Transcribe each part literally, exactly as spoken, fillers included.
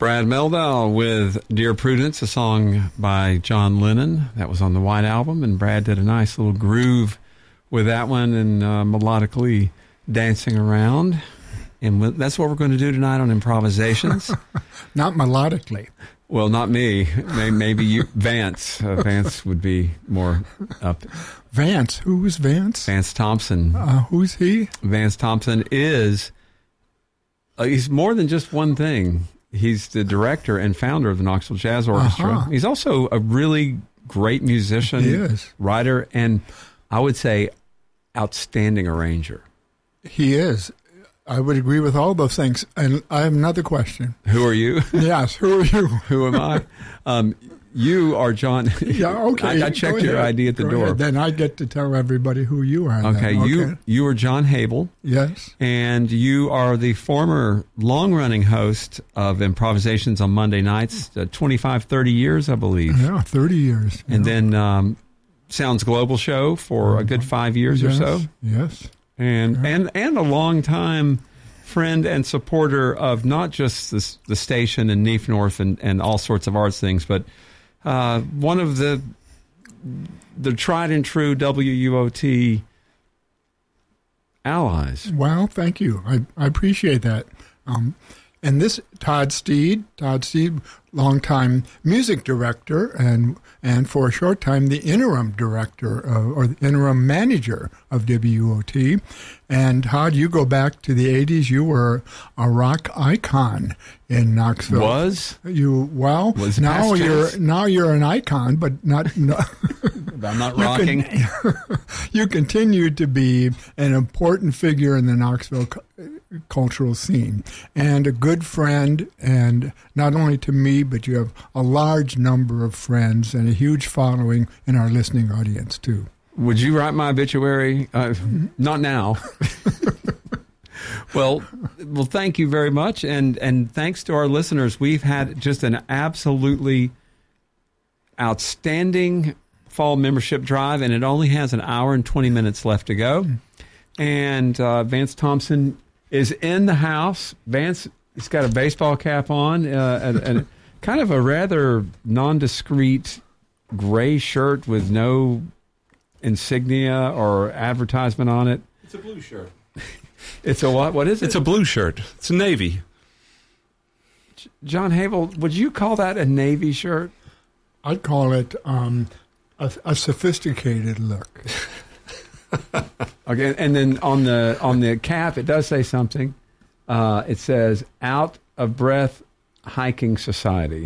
Brad Mehldau with Dear Prudence, a song by John Lennon. That was on the White Album, and Brad did a nice little groove with that one and uh, melodically dancing around. And that's what we're going to do tonight on Improvisations. Not melodically. Well, not me. Maybe you, Vance. Uh, Vance would be more up. Vance? Who is Vance? Vance Thompson. Uh, who's he? Vance Thompson is, uh, he's more than just one thing. He's the director and founder of the Knoxville Jazz Orchestra. Uh-huh. He's also a really great musician, he is. writer, and I would say outstanding arranger. He is. I would agree with all those things. And I have another question. Who are you? Yes, who are you? Who am I? Um, you are John. Yeah, okay. I, I checked your I D at the Go door. Ahead. Then I get to tell everybody who you are. Okay, okay. you you are John Habel. Yes. And you are the former long-running host of Improvisations on Monday nights, uh, twenty-five, thirty years, I believe. Yeah, thirty years. And yeah. then um, Sounds Global show for a good five years yes, or so. Yes. And, yeah. and and a long-time friend and supporter of not just this, the station and Neef North and, and all sorts of arts things, but uh, one of the the tried and true W U O T allies. Well, thank you. I, I appreciate that. Um, and this, Todd Steed, Todd Steed, longtime music director, and and for a short time the interim director of, or the interim manager of W U O T. And Todd, you go back to the eighties. You were a rock icon in Knoxville. Was you? Well, was now you're chance? now you're an icon, but not. No, I'm not rocking. You, con- you continue to be an important figure in the Knoxville cu- cultural scene, and a good friend, and not only to me, but you have a large number of friends and a huge following in our listening audience, too. Would you write my obituary? Uh, not now. well, well, thank you very much, and and thanks to our listeners. We've had just an absolutely outstanding fall membership drive, and it only has an hour and twenty minutes left to go. And uh, Vance Thompson is in the house. Vance has got a baseball cap on, uh, and, and kind of a rather nondescript gray shirt with no insignia or advertisement on it. It's a blue shirt. It's a what? What is it? It's a blue shirt. It's a navy. John Habel, would you call that a navy shirt? I'd call it um, a, a sophisticated look. Okay, and then on the on the cap, it does say something. Uh, it says "Out of Breath Hiking Society."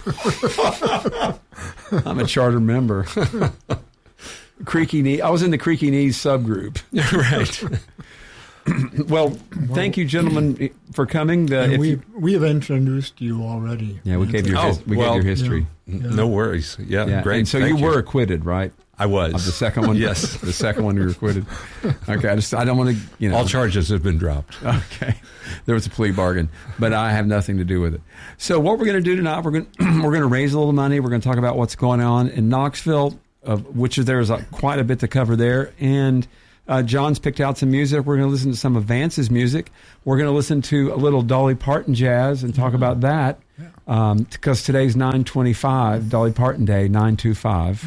I'm a charter member. Creaky Knee. I was in the Creaky Knees subgroup. Right. well, thank you, gentlemen, for coming. The, if we you, we have introduced you already. Yeah, we gave your oh, his, we well, gave your history. Yeah, yeah. No worries. Yeah, yeah. great. And so thank you you were acquitted, right? I was. Of the second one? Yes. The second one you were acquitted. Okay, I just I don't want to, you know. All charges have been dropped. Okay. There was a plea bargain, but I have nothing to do with it. So what we're going to do tonight, we're going we're going to raise a little money. We're going to talk about what's going on in Knoxville, uh, which is there's a, quite a bit to cover there. And uh, John's picked out some music. We're going to listen to some of Vance's music. We're going to listen to a little Dolly Parton jazz and talk mm-hmm. about that. Um, because today's nine twenty-five, Dolly Parton Day, nine two five.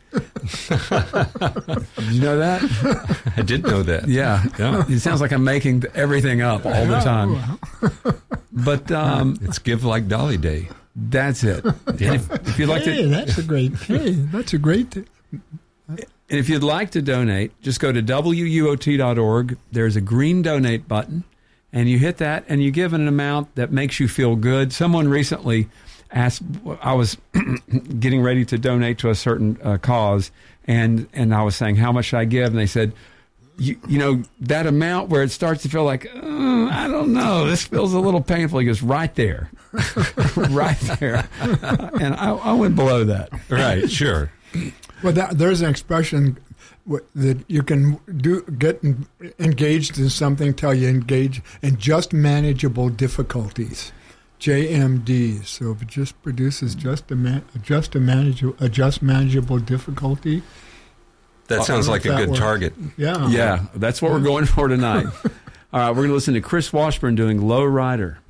Did you know that? I did know that. Yeah. yeah. It sounds like I'm making everything up all the time. But um, it's Give Like Dolly Day. That's it. And if, if you'd like hey, to, that's a great. Hey, that's a great. And if you'd like to donate, just go to W U O T dot org. There's a green donate button, and you hit that, and you give an amount that makes you feel good. Someone recently asked, I was getting ready to donate to a certain uh, cause, and, and I was saying, how much should I give? And they said, you, you know, that amount where it starts to feel like, uh, I don't know, this feels a little painful. He goes, right there. Right there. And I, I went below that. Right, sure. Well, that, there's an expression that you can do get engaged in something till you engage in just manageable difficulties. J M D. So if it just produces just a man, just a manageable a just manageable difficulty. That sounds like a good works. target. Yeah. Yeah, that's what we're going for tonight. All right, we're going to listen to Chris Washburn doing Low Rider.